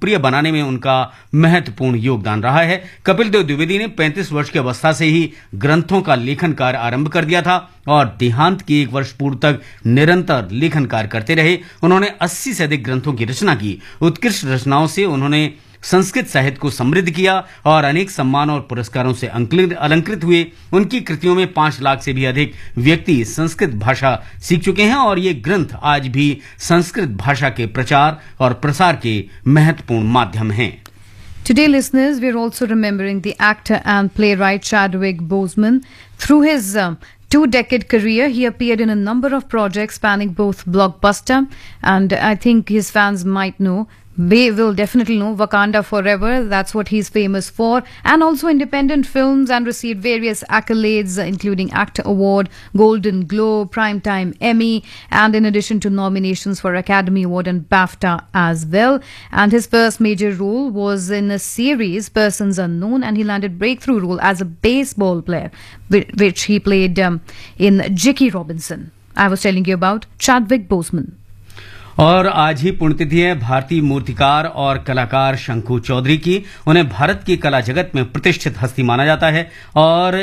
लोकप्रिय बनाने में उनका महत्वपूर्ण योगदान रहा है। कपिल देव द्विवेदी ने 35 वर्ष की अवस्था से ही ग्रंथों का लेखन कार्य आरंभ कर दिया था और देहांत के 1 वर्ष पूर्व तक निरंतर लेखन कार्य करते रहे। उन्होंने 80 से अधिक ग्रंथों की रचना की। उत्कृष्ट रचनाओं से उन्होंने संस्कृत साहित्य को समृद्ध किया और अनेक सम्मान और पुरस्कारों से अलंकृत हुए। उनकी कृतियों में 5 लाख से भी अधिक व्यक्ति संस्कृत भाषा सीख चुके हैं और ये ग्रंथ आज भी संस्कृत भाषा के प्रचार और प्रसार के महत्वपूर्ण माध्यम हैं। Today, listeners, we are also remembering the actor and playwright Chadwick Boseman. Through his 2-decade career, he appeared in a number of projects spanning both blockbuster and I think his fans might know. They will definitely know Wakanda Forever. That's what he's famous for. And also independent films, and received various accolades, including Actor Award, Golden Globe, Primetime Emmy, and in addition to nominations for Academy Award and BAFTA as well. And his first major role was in a series, Persons Unknown, and he landed breakthrough role as a baseball player, which he played in Jackie Robinson. I was telling you about Chadwick Boseman. और आज ही पुण्यतिथि है भारतीय मूर्तिकार और कलाकार शंकु चौधरी की। उन्हें भारत की कला जगत में प्रतिष्ठित हस्ती माना जाता है और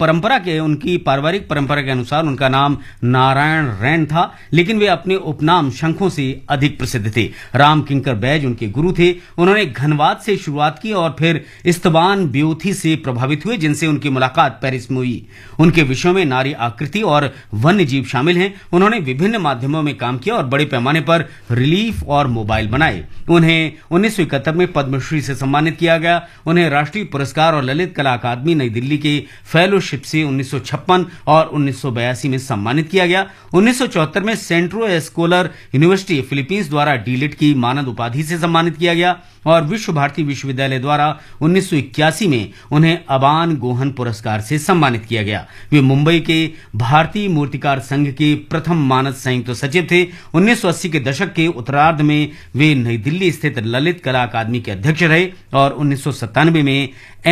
उनकी पारिवारिक परंपरा के अनुसार उनका नाम नारायण रैन था, लेकिन वे अपने उपनाम शंखों से अधिक प्रसिद्ध थे। राम किंकर बैज उनके गुरु थे। उन्होंने घनवाद से शुरुआत की और फिर इस्तबान ब्योथी से प्रभावित हुए, जिनसे उनकी मुलाकात पेरिस में हुई। उनके विषयों में नारी आकृति और वन्य जीव शामिल हैं। उन्होंने विभिन्न माध्यमों में काम किया और बड़े पैमाने पर रिलीफ और मोबाइल बनाए। उन्हें 1971 में पद्मश्री से सम्मानित किया गया। उन्हें राष्ट्रीय पुरस्कार और ललित कला अकादमी नई दिल्ली के फेलोशिप से 1956 और 1982 में सम्मानित किया गया। 1974 में सेंट्रो एस्कोलर यूनिवर्सिटी फिलीपींस द्वारा डीलिट की मानद उपाधि से सम्मानित किया गया और विश्व भारती विश्वविद्यालय द्वारा 1981 में उन्हें अबान गोहन पुरस्कार से सम्मानित किया गया। वे मुंबई के भारतीय मूर्तिकार संघ के प्रथम मानद संयुक्त सचिव थे। 1980 के दशक के उत्तरार्ध में वे नई दिल्ली स्थित ललित कला अकादमी के अध्यक्ष रहे और 1997 में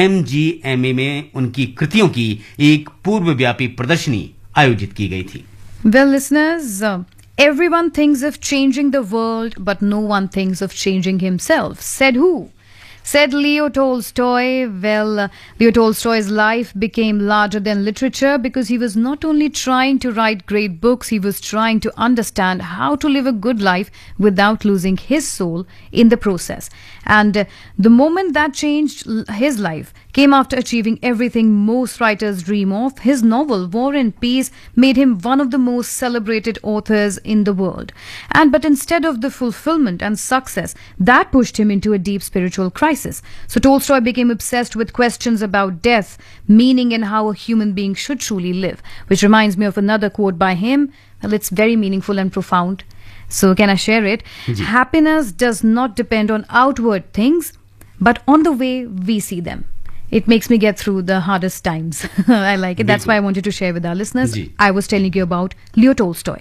MGMA में उनकी कृतियों की एक पूर्वव्यापी प्रदर्शनी आयोजित की गई थी। Well, listeners, everyone thinks of changing the world, but no one thinks of changing himself. Said who? Said Leo Tolstoy. Well, Leo Tolstoy's life became larger than literature because he was not only trying to write great books, he was trying to understand how to live a good life without losing his soul in the process. And the moment that changed his life came after achieving everything most writers dream of. His novel War and Peace made him one of the most celebrated authors in the world. But instead of the fulfillment and success, that pushed him into a deep spiritual crisis. So Tolstoy became obsessed with questions about death, meaning, and how a human being should truly live. Which reminds me of another quote by him. Well, it's very meaningful and profound. So can I share it? Happiness does not depend on outward things, but on the way we see them. It makes me get through the hardest times. I like it. That's why I wanted to share with our listeners. I was telling you about Leo Tolstoy.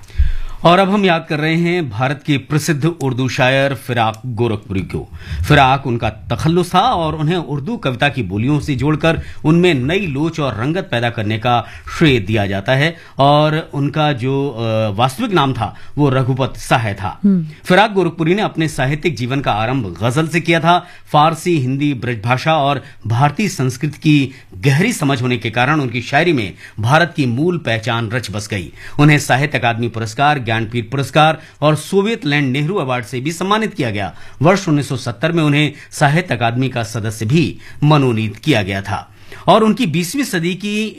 और अब हम याद कर रहे हैं भारत के प्रसिद्ध उर्दू शायर फिराक गोरखपुरी को। फिराक उनका तखल्लुस था और उन्हें उर्दू कविता की बोलियों से जोड़कर उनमें नई लोच और रंगत पैदा करने का श्रेय दिया जाता है और उनका जो वास्तविक नाम था वो रघुपत साह था। फिराक गोरखपुरी ने अपने साहित्यिक जीवन का आरंभ गजल से किया था। फारसी, हिंदी, ब्रजभाषा और भारतीय संस्कृति की गहरी समझ होने के कारण उनकी शायरी में भारत की मूल पहचान रच बस गई। उन्हें साहित्य अकादमी पुरस्कार, ज्ञानपीठ पुरस्कार और सोवियत लैंड नेहरू अवार्ड से भी सम्मानित किया गया। वर्ष 1970 में उन्हें साहित्य अकादमी का सदस्य भी मनोनीत किया गया था। और उनकी 20वीं सदी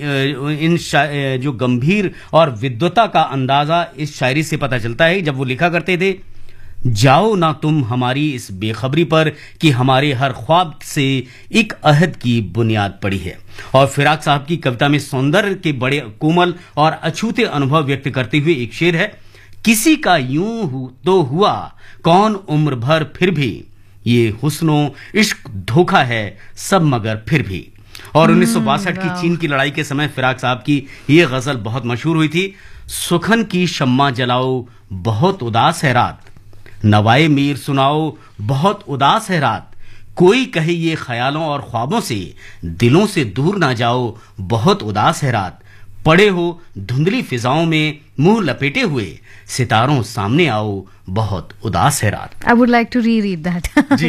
की जो गंभीर और विद्वता का अंदाजा इस शायरी से पता चलता है जब वो लिखा करते थे, जाओ ना तुम हमारी इस बेखबरी पर कि हमारे हर ख्वाब से एक अहद की बुनियाद पड़ी है। और फिराक साहब की कविता में सौंदर्य के बड़े कोमल और अछूते अनुभव व्यक्त करते हुए एक शेर है, किसी का यूं तो हुआ कौन उम्र भर फिर भी, ये हुस्नो इश्क धोखा है सब मगर फिर भी। और 1962 की चीन की लड़ाई के समय फिराक साहब की ये गजल बहुत मशहूर हुई थी, सुखन की शम्मा जलाओ बहुत उदास है रात, नवाए मीर सुनाओ बहुत उदास है रात, कोई कहे ये ख्यालों और ख्वाबों से दिलों से दूर ना जाओ बहुत उदास है रात, पड़े हो धुंधली फिजाओं में मुंह लपेटे हुए सितारों सामने आओ बहुत उदास है रात। I would like to reread that.